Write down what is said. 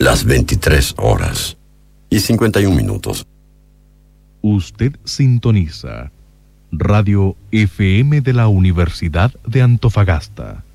las 23:51. Usted sintoniza Radio FM de la Universidad de Antofagasta.